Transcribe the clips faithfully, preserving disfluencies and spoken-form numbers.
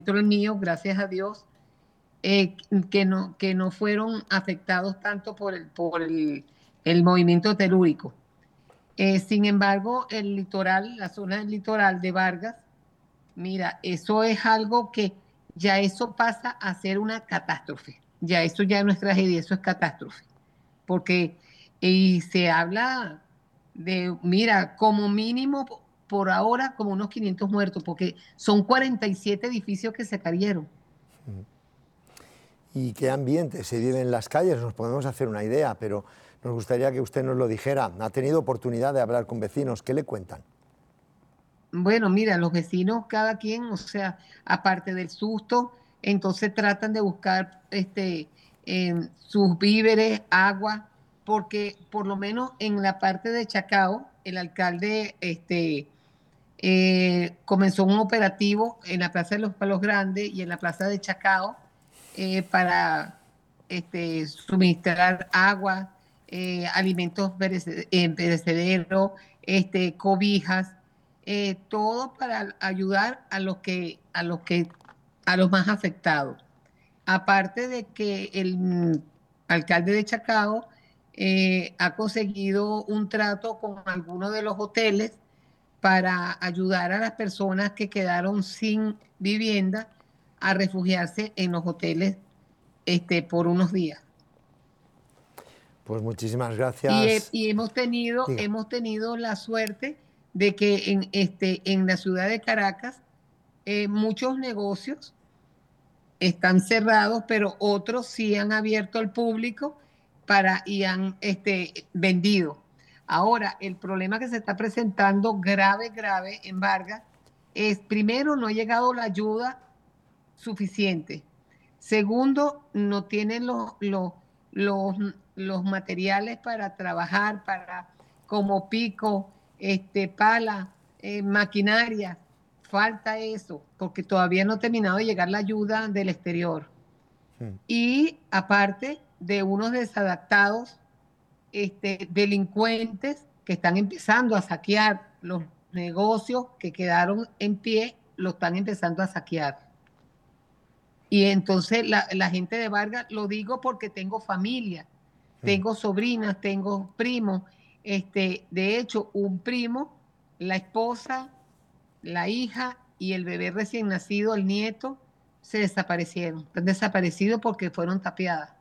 el mío, gracias a Dios, eh, que, no, que no fueron afectados tanto por el, por el, el movimiento telúrico. Eh, sin embargo, el litoral, la zona del litoral de Vargas, mira, eso es algo que ya eso pasa a ser una catástrofe. Ya eso ya no es tragedia, eso es catástrofe. Porque y se habla de, mira, como mínimo por ahora como unos quinientos muertos, porque son cuarenta y siete edificios que se cayeron. ¿Y qué ambiente se vive en las calles? Nos podemos hacer una idea, pero nos gustaría que usted nos lo dijera. ¿Ha tenido oportunidad de hablar con vecinos? ¿Qué le cuentan? Bueno, mira, los vecinos, cada quien, o sea, aparte del susto, entonces tratan de buscar este, em, sus víveres, agua, porque por lo menos en la parte de Chacao, el alcalde este, eh, comenzó un operativo en la Plaza de los Palos Grandes y en la Plaza de Chacao eh, para este, suministrar agua, eh, alimentos perece- eh, perecederos, este, cobijas, eh, todo para ayudar a los que, a los que, a los más afectados. Aparte de que el mm, alcalde de Chacao eh, ha conseguido un trato con algunos de los hoteles para ayudar a las personas que quedaron sin vivienda a refugiarse en los hoteles este, por unos días. Pues muchísimas Y, he- gracias. y hemos tenido, Diga. hemos tenido la suerte de que en, este, en la ciudad de Caracas eh, muchos negocios están cerrados, pero otros sí han abierto al público para, y han este, vendido. Ahora, el problema que se está presentando grave, grave en Vargas es, primero, no ha llegado la ayuda suficiente. Segundo, no tienen los, los, los, los materiales para trabajar, para como pico, este, pala, eh, maquinaria. Falta eso, porque todavía no ha terminado de llegar la ayuda del exterior. Mm. Y aparte de unos desadaptados, este, delincuentes que están empezando a saquear los negocios que quedaron en pie, lo están empezando a saquear. Y entonces la, la gente de Vargas, lo digo porque tengo familia, Mm. tengo sobrinas, tengo primos. Este, de hecho, un primo, la esposa, la hija y el bebé recién nacido, el nieto, se desaparecieron. Están desaparecidos porque fueron tapiadas.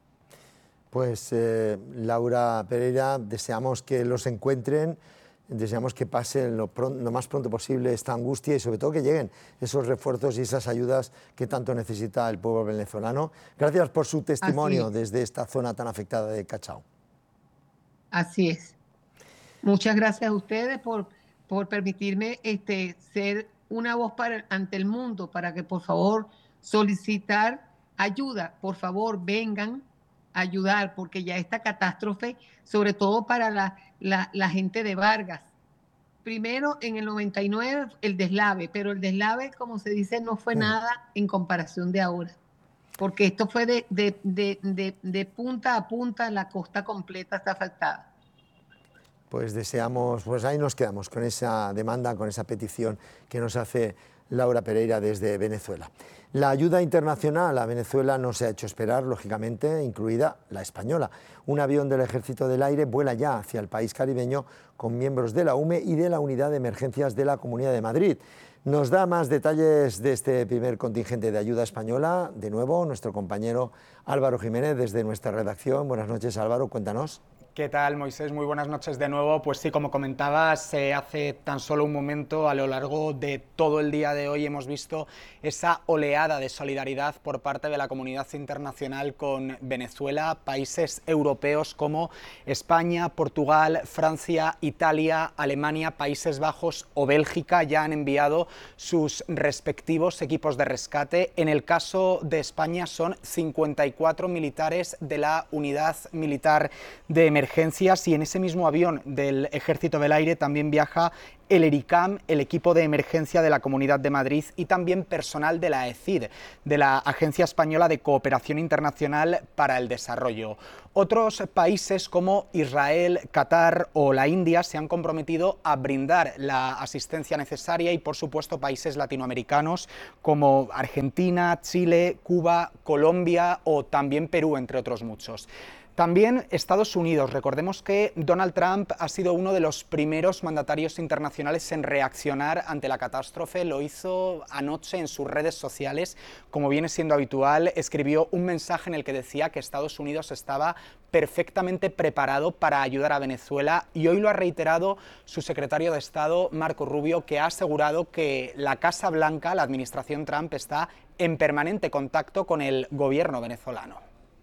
Pues eh, Laura Pereira, deseamos que los encuentren, deseamos que pasen lo, lo más pronto posible esta angustia y sobre todo que lleguen esos refuerzos y esas ayudas que tanto necesita el pueblo venezolano. Gracias por su Así testimonio es, desde esta zona tan afectada de Cachao. así es. Muchas gracias a ustedes por, por permitirme este, ser una voz para, ante el mundo, para que por favor solicitar ayuda. Por favor, vengan a ayudar, porque ya esta catástrofe, sobre todo para la, la, la gente de Vargas. Primero, en el noventa y nueve, el deslave, pero el deslave, como se dice, no fue Mm. nada en comparación de ahora, porque esto fue de, de, de, de, de punta a punta, la costa completa está afectada. Pues deseamos, pues ahí nos quedamos con esa demanda, con esa petición que nos hace Laura Pereira desde Venezuela. La ayuda internacional a Venezuela no se ha hecho esperar, lógicamente, incluida la española. Un avión del Ejército del Aire vuela ya hacia el país caribeño con miembros de la U M E y de la Unidad de Emergencias de la Comunidad de Madrid. Nos da más detalles de este primer contingente de ayuda española, de nuevo, nuestro compañero Álvaro Jiménez desde nuestra redacción. Buenas noches, Álvaro, cuéntanos. ¿Qué tal, Moisés? Muy buenas noches de nuevo. Pues sí, como comentabas, eh, hace tan solo un momento, a lo largo de todo el día de hoy hemos visto esa oleada de solidaridad por parte de la comunidad internacional con Venezuela. Países europeos como España, Portugal, Francia, Italia, Alemania, Países Bajos o Bélgica ya han enviado sus respectivos equipos de rescate. En el caso de España son cincuenta y cuatro militares de la Unidad Militar de Emergencia emergencias, y en ese mismo avión del Ejército del Aire también viaja el ERICAM, el equipo de emergencia de la Comunidad de Madrid, y también personal de la E C I D, de la Agencia Española de Cooperación Internacional para el Desarrollo. Otros países como Israel, Qatar o la India se han comprometido a brindar la asistencia necesaria, y por supuesto países latinoamericanos como Argentina, Chile, Cuba, Colombia o también Perú, entre otros muchos. También Estados Unidos. Recordemos que Donald Trump ha sido uno de los primeros mandatarios internacionales en reaccionar ante la catástrofe. Lo hizo anoche en sus redes sociales, como viene siendo habitual. Escribió un mensaje en el que decía que Estados Unidos estaba perfectamente preparado para ayudar a Venezuela, y hoy lo ha reiterado su secretario de Estado, Marco Rubio, que ha asegurado que la Casa Blanca, la administración Trump, está en permanente contacto con el gobierno venezolano.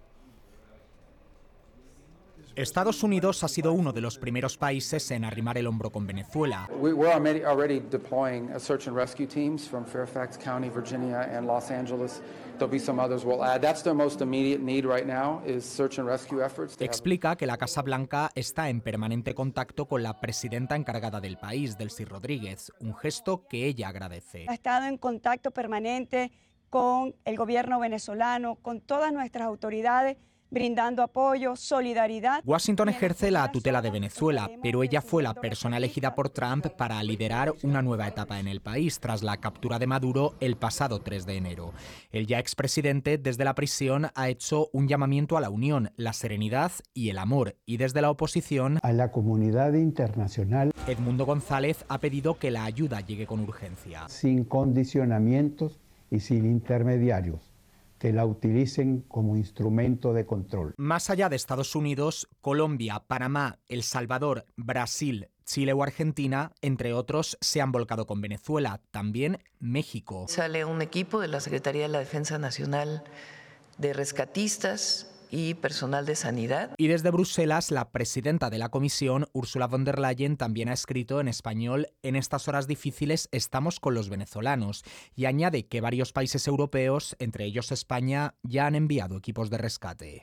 Estados Unidos ha sido uno de los primeros países en arrimar el hombro con Venezuela. We're already deploying search and rescue teams from Fairfax County, Virginia, and Los Angeles. There'll be some others we'll add. That's their most immediate need right now is search and rescue efforts. Explica que la Casa Blanca está en permanente contacto con la presidenta encargada del país, Delcy Rodríguez, un gesto que ella agradece. Ha estado en contacto permanente con el gobierno venezolano, con todas nuestras autoridades, brindando apoyo, solidaridad. Washington ejerce la tutela de Venezuela, pero ella fue la persona elegida por Trump para liderar una nueva etapa en el país tras la captura de Maduro el pasado tres de enero. El ya expresidente, desde la prisión, ha hecho un llamamiento a la unión, la serenidad y el amor, y desde la oposición, a la comunidad internacional, Edmundo González ha pedido que la ayuda llegue con urgencia. Sin condicionamientos y sin intermediarios, que la utilicen como instrumento de control. Más allá de Estados Unidos, Colombia, Panamá, El Salvador, Brasil, Chile o Argentina, entre otros, se han volcado con Venezuela. También México. Sale un equipo de la Secretaría de la Defensa Nacional de rescatistas y personal de sanidad. Y desde Bruselas, la presidenta de la Comisión, Ursula von der Leyen, también ha escrito en español: en estas horas difíciles estamos con los venezolanos, y añade que varios países europeos, entre ellos España, ya han enviado equipos de rescate.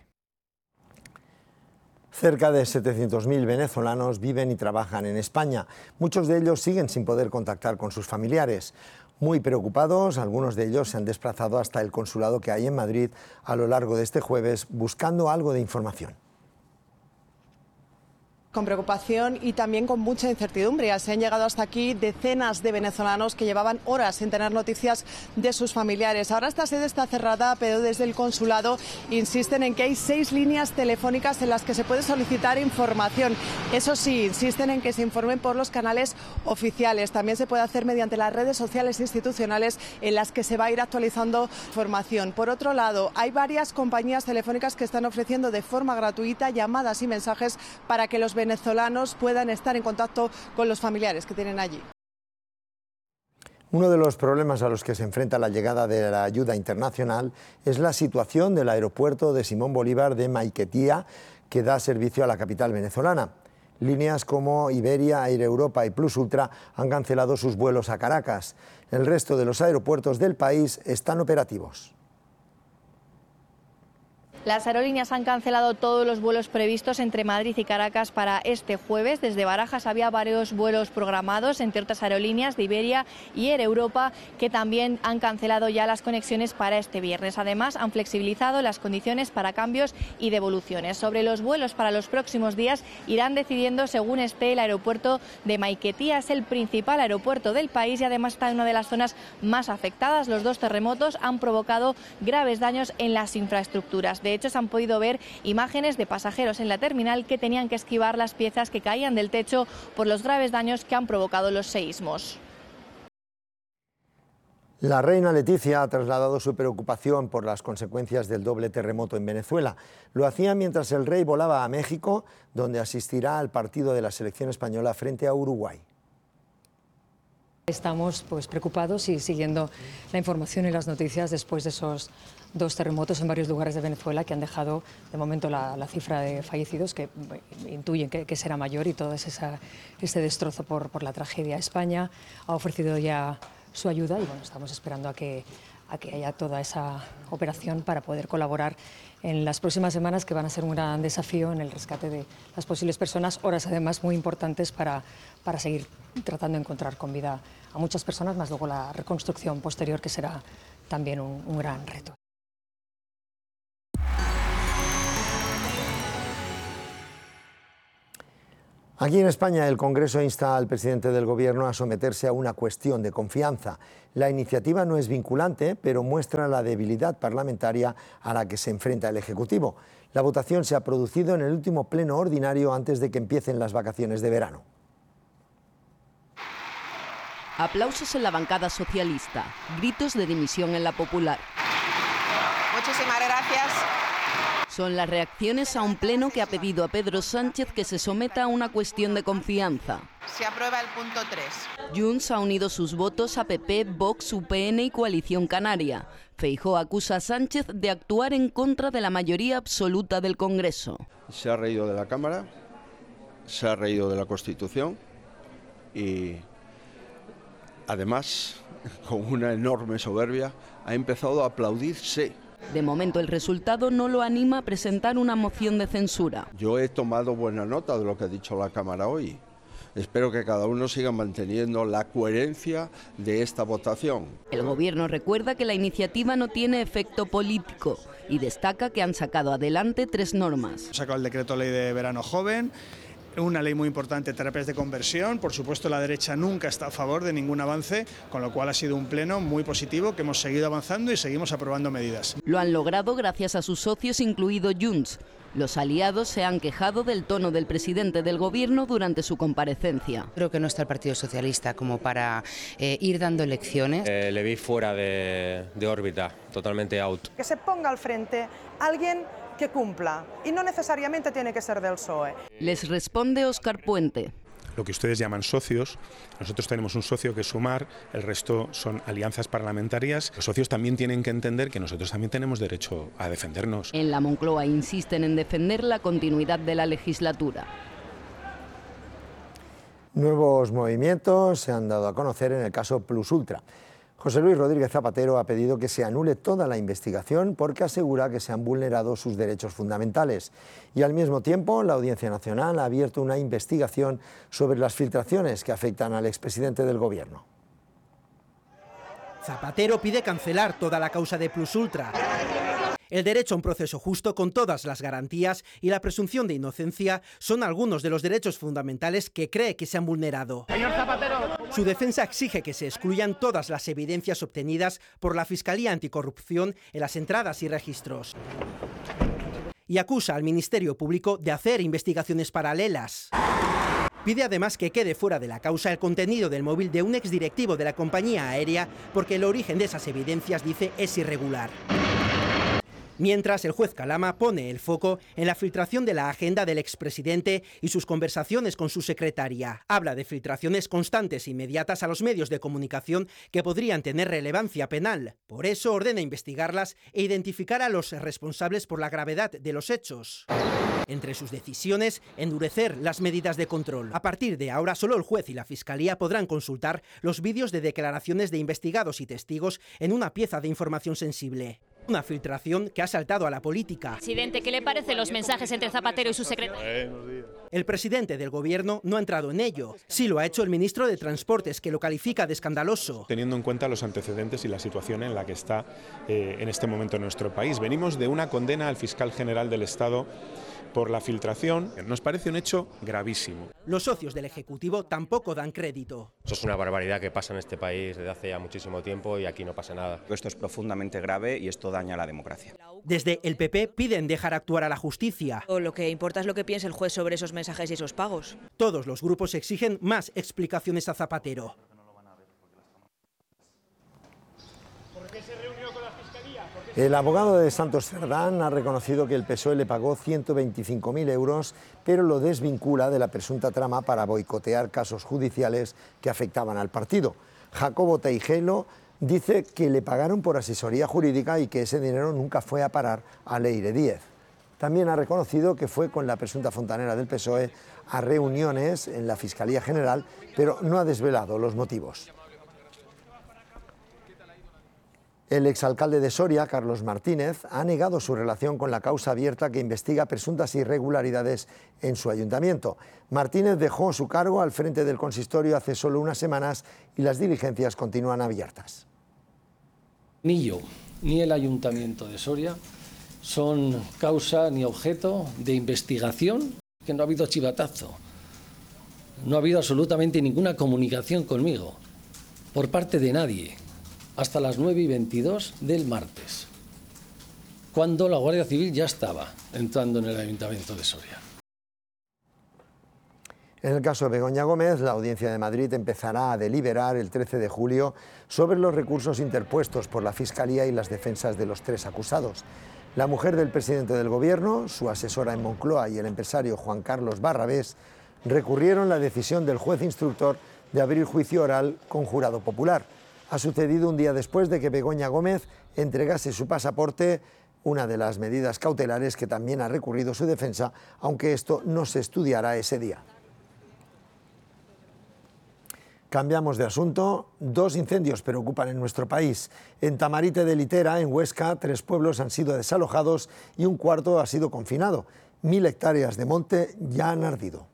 Cerca de setecientos mil venezolanos viven y trabajan en España. Muchos de ellos siguen sin poder contactar con sus familiares. Muy preocupados, algunos de ellos se han desplazado hasta el consulado que hay en Madrid a lo largo de este jueves buscando algo de información. Con preocupación y también con mucha incertidumbre. Se han llegado hasta aquí decenas de venezolanos que llevaban horas sin tener noticias de sus familiares. Ahora esta sede está cerrada, pero desde el consulado insisten en que hay seis líneas telefónicas en las que se puede solicitar información. Eso sí, insisten en que se informen por los canales oficiales. También se puede hacer mediante las redes sociales institucionales en las que se va a ir actualizando información. Por otro lado, hay varias compañías telefónicas que están ofreciendo de forma gratuita llamadas y mensajes para que los venezolanos puedan estar en contacto con los familiares que tienen allí. Uno de los problemas a los que se enfrenta la llegada de la ayuda internacional es la situación del aeropuerto de Simón Bolívar de Maiquetía, que da servicio a la capital venezolana. Líneas como Iberia, Air Europa y Plus Ultra han cancelado sus vuelos a Caracas. El resto de los aeropuertos del país están operativos. Las aerolíneas han cancelado todos los vuelos previstos entre Madrid y Caracas para este jueves. Desde Barajas había varios vuelos programados, entre otras aerolíneas de Iberia y Air Europa, que también han cancelado ya las conexiones para este viernes. Además, han flexibilizado las condiciones para cambios y devoluciones. Sobre los vuelos para los próximos días irán decidiendo según esté el aeropuerto de Maiquetía. Es el principal aeropuerto del país y además está en una de las zonas más afectadas. Los dos terremotos han provocado graves daños en las infraestructuras. De hecho, se han podido ver imágenes de pasajeros en la terminal que tenían que esquivar las piezas que caían del techo por los graves daños que han provocado los seísmos. La reina Leticia ha trasladado su preocupación por las consecuencias del doble terremoto en Venezuela. Lo hacía mientras el rey volaba a México, donde asistirá al partido de la selección española frente a Uruguay. Estamos pues, preocupados y siguiendo la información y las noticias después de esos dos terremotos en varios lugares de Venezuela que han dejado de momento la, la cifra de fallecidos, que intuyen que, que será mayor, y todo esa, ese destrozo por, por la tragedia. España ha ofrecido ya su ayuda y bueno, estamos esperando a que, a que haya toda esa operación para poder colaborar en las próximas semanas, que van a ser un gran desafío en el rescate de las posibles personas, horas además muy importantes para, para seguir tratando de encontrar con vida a muchas personas, más luego la reconstrucción posterior, que será también un, un gran reto. Aquí en España el Congreso insta al presidente del Gobierno a someterse a una cuestión de confianza. La iniciativa no es vinculante, pero muestra la debilidad parlamentaria a la que se enfrenta el Ejecutivo. La votación se ha producido en el último pleno ordinario antes de que empiecen las vacaciones de verano. Aplausos en la bancada socialista, gritos de dimisión en la popular. Muchísimas gracias. Son las reacciones a un pleno que ha pedido a Pedro Sánchez que se someta a una cuestión de confianza. Se aprueba el punto tres. Junts ha unido sus votos a P P, Vox, U P N y Coalición Canaria. Feijóo acusa a Sánchez de actuar en contra de la mayoría absoluta del Congreso. Se ha reído de la Cámara, se ha reído de la Constitución y además, con una enorme soberbia, ha empezado a aplaudirse. De momento el resultado no lo anima a presentar una moción de censura. Yo he tomado buena nota de lo que ha dicho la Cámara hoy. Espero que cada uno siga manteniendo la coherencia de esta votación. El Gobierno recuerda que la iniciativa no tiene efecto político y destaca que han sacado adelante tres normas. Han sacado el decreto ley de verano joven, una ley muy importante, terapias de conversión. Por supuesto, la derecha nunca está a favor de ningún avance, con lo cual ha sido un pleno muy positivo, que hemos seguido avanzando y seguimos aprobando medidas. Lo han logrado gracias a sus socios, incluido Junts. Los aliados se han quejado del tono del presidente del Gobierno durante su comparecencia. Creo que no está el Partido Socialista como para eh, ir dando lecciones. Eh, le vi fuera de, de órbita, totalmente out. Que se ponga al frente alguien que cumpla, y no necesariamente tiene que ser del P S O E. Les responde Óscar Puente. Lo que ustedes llaman socios, nosotros tenemos un socio que es Sumar, el resto son alianzas parlamentarias. Los socios también tienen que entender que nosotros también tenemos derecho a defendernos. En la Moncloa insisten en defender la continuidad de la legislatura. Nuevos movimientos se han dado a conocer en el caso Plus Ultra. José Luis Rodríguez Zapatero ha pedido que se anule toda la investigación porque asegura que se han vulnerado sus derechos fundamentales. Y al mismo tiempo, la Audiencia Nacional ha abierto una investigación sobre las filtraciones que afectan al expresidente del Gobierno. Zapatero pide cancelar toda la causa de Plus Ultra. El derecho a un proceso justo con todas las garantías y la presunción de inocencia son algunos de los derechos fundamentales que cree que se han vulnerado. Señor Zapatero. Su defensa exige que se excluyan todas las evidencias obtenidas por la Fiscalía Anticorrupción en las entradas y registros. Y acusa al Ministerio Público de hacer investigaciones paralelas. Pide además que quede fuera de la causa el contenido del móvil de un exdirectivo de la compañía aérea porque el origen de esas evidencias, dice, es irregular. Mientras, el juez Calama pone el foco en la filtración de la agenda del expresidente y sus conversaciones con su secretaria. Habla de filtraciones constantes e inmediatas a los medios de comunicación que podrían tener relevancia penal. Por eso ordena investigarlas e identificar a los responsables por la gravedad de los hechos. Entre sus decisiones, endurecer las medidas de control. A partir de ahora, solo el juez y la Fiscalía podrán consultar los vídeos de declaraciones de investigados y testigos en una pieza de información sensible. Una filtración que ha saltado a la política. Presidente, ¿qué le parecen los mensajes entre Zapatero y su secretaria? El presidente del Gobierno no ha entrado en ello. Sí lo ha hecho el ministro de Transportes, que lo califica de escandaloso. Teniendo en cuenta los antecedentes y la situación en la que está eh, en este momento nuestro país. Venimos de una condena al fiscal general del Estado por la filtración. Nos parece un hecho gravísimo. Los socios del Ejecutivo tampoco dan crédito. Eso es una barbaridad que pasa en este país desde hace ya muchísimo tiempo y aquí no pasa nada. Esto es profundamente grave y esto daña a la democracia. Desde el P P piden dejar actuar a la justicia. Lo que importa es lo que piensa el juez sobre esos mensajes y esos pagos. Todos los grupos exigen más explicaciones a Zapatero. El abogado de Santos Cerdán ha reconocido que el P S O E le pagó ciento veinticinco mil euros, pero lo desvincula de la presunta trama para boicotear casos judiciales que afectaban al partido. Jacobo Teijelo dice que le pagaron por asesoría jurídica y que ese dinero nunca fue a parar a Leire Díez. También ha reconocido que fue con la presunta fontanera del P S O E a reuniones en la Fiscalía General, pero no ha desvelado los motivos. El exalcalde de Soria, Carlos Martínez, ha negado su relación con la causa abierta que investiga presuntas irregularidades en su ayuntamiento. Martínez dejó su cargo al frente del consistorio hace solo unas semanas y las diligencias continúan abiertas. Ni yo, ni el ayuntamiento de Soria son causa ni objeto de investigación, que no ha habido chivatazo, no ha habido absolutamente ninguna comunicación conmigo por parte de nadie, hasta las nueve y veintidós del martes, cuando la Guardia Civil ya estaba entrando en el Ayuntamiento de Soria. En el caso de Begoña Gómez, la Audiencia de Madrid empezará a deliberar el trece de julio sobre los recursos interpuestos por la Fiscalía y las defensas de los tres acusados. La mujer del presidente del Gobierno, su asesora en Moncloa y el empresario Juan Carlos Barrabés recurrieron la decisión del juez instructor de abrir juicio oral con jurado popular. Ha sucedido un día después de que Begoña Gómez entregase su pasaporte, una de las medidas cautelares que también ha recurrido su defensa, aunque esto no se estudiará ese día. Cambiamos de asunto. Dos incendios preocupan en nuestro país. En Tamarite de Litera, en Huesca, tres pueblos han sido desalojados y un cuarto ha sido confinado. Mil hectáreas de monte ya han ardido.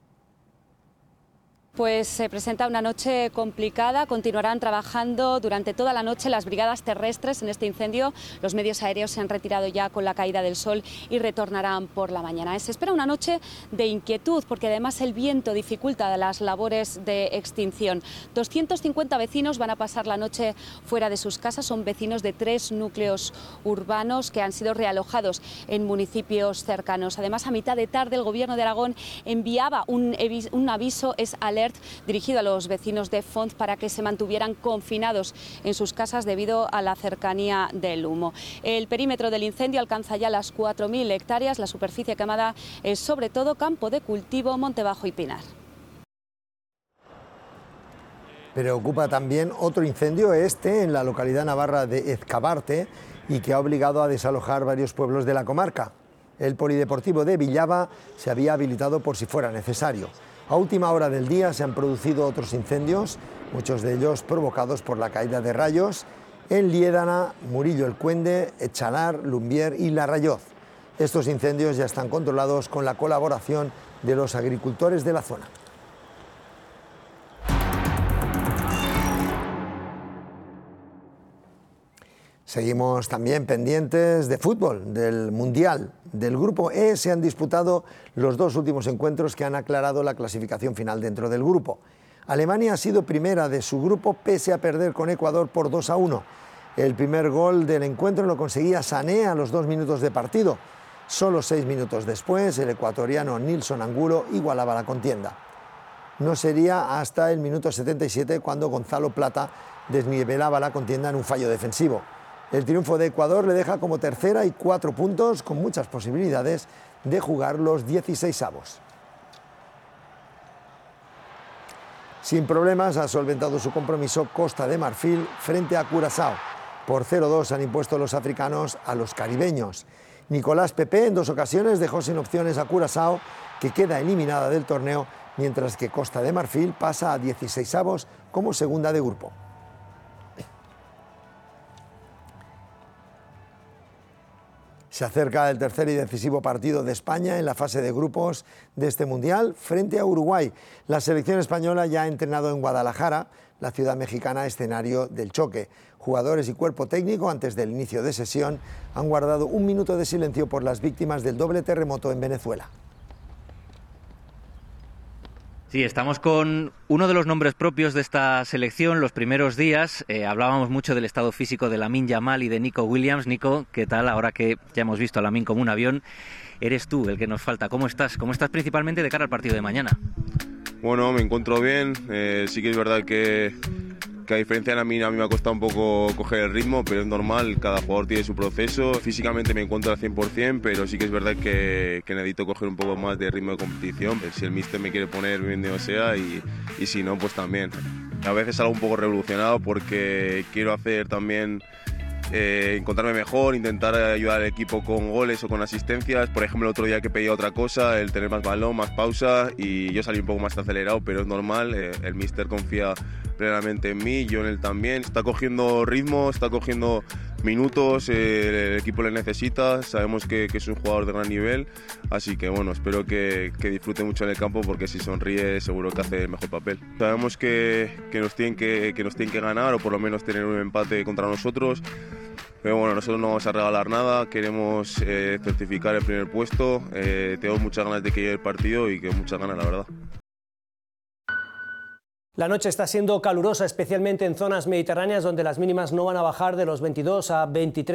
Pues se presenta una noche complicada, continuarán trabajando durante toda la noche las brigadas terrestres en este incendio. Los medios aéreos se han retirado ya con la caída del sol y retornarán por la mañana. Se espera una noche de inquietud porque además el viento dificulta las labores de extinción. doscientos cincuenta vecinos van a pasar la noche fuera de sus casas, son vecinos de tres núcleos urbanos que han sido realojados en municipios cercanos. Además, a mitad de tarde el Gobierno de Aragón enviaba un, un aviso, es alerta, dirigido a los vecinos de Font para que se mantuvieran confinados en sus casas debido a la cercanía del humo. El perímetro del incendio alcanza ya las cuatro mil hectáreas, la superficie quemada es sobre todo campo de cultivo, monte bajo y pinar. Preocupa también otro incendio, este en la localidad navarra de Ezcabarte, y que ha obligado a desalojar varios pueblos de la comarca. El polideportivo de Villava se había habilitado por si fuera necesario. A última hora del día se han producido otros incendios, muchos de ellos provocados por la caída de rayos, en Liédana, Murillo el Cuende, Echalar, Lumbier y La Rayoz. Estos incendios ya están controlados con la colaboración de los agricultores de la zona. Seguimos también pendientes de fútbol, del Mundial. Del Grupo E se han disputado los dos últimos encuentros que han aclarado la clasificación final dentro del grupo. Alemania ha sido primera de su grupo pese a perder con Ecuador por dos a uno. El primer gol del encuentro lo conseguía Sané a los dos minutos de partido. Solo seis minutos después, el ecuatoriano Nilson Angulo igualaba la contienda. No sería hasta el minuto setenta y siete cuando Gonzalo Plata desnivelaba la contienda en un fallo defensivo. El triunfo de Ecuador le deja como tercera y cuatro puntos, con muchas posibilidades de jugar los dieciseisavos. Sin problemas ha solventado su compromiso Costa de Marfil frente a Curazao. Por cero dos han impuesto los africanos a los caribeños. Nicolás Pepe en dos ocasiones dejó sin opciones a Curazao, que queda eliminada del torneo, mientras que Costa de Marfil pasa a dieciseisavos como segunda de grupo. Se acerca el tercer y decisivo partido de España en la fase de grupos de este Mundial frente a Uruguay. La selección española ya ha entrenado en Guadalajara, la ciudad mexicana escenario del choque. Jugadores y cuerpo técnico antes del inicio de sesión han guardado un minuto de silencio por las víctimas del doble terremoto en Venezuela. Sí, estamos con uno de los nombres propios de esta selección. Los primeros días eh, hablábamos mucho del estado físico de Lamine Yamal y de Nico Williams. Nico, ¿qué tal? Ahora que ya hemos visto a Lamine como un avión, eres tú el que nos falta. ¿Cómo estás? ¿Cómo estás principalmente de cara al partido de mañana? Bueno, me encuentro bien. Eh, sí que es verdad que, que a diferencia de Lamine, a mí me ha costado un poco coger el ritmo, pero es normal, cada jugador tiene su proceso. Físicamente me encuentro al cien por cien, pero sí que es verdad que, que necesito coger un poco más de ritmo de competición. Si el míster me quiere poner, bienvenido sea, y, y si no, pues también. A veces salgo un poco revolucionado porque quiero hacer también eh, encontrarme mejor, intentar ayudar al equipo con goles o con asistencias. Por ejemplo, el otro día que pedía otra cosa, el tener más balón, más pausa, y yo salí un poco más acelerado, pero es normal, eh, el míster confía plenamente en mí, yo en él también. Está cogiendo ritmo, está cogiendo minutos, eh, el equipo le necesita, sabemos que, que es un jugador de gran nivel, así que bueno, espero que, que disfrute mucho en el campo, porque si sonríe seguro que hace el mejor papel. Sabemos que, que, nos tienen que, que nos tienen que ganar, o por lo menos tener un empate contra nosotros, pero bueno, nosotros no vamos a regalar nada, queremos eh, certificar el primer puesto, eh, tengo muchas ganas de que llegue el partido y que muchas ganas, la verdad. La noche está siendo calurosa, especialmente en zonas mediterráneas donde las mínimas no van a bajar de los veintidós a veintitrés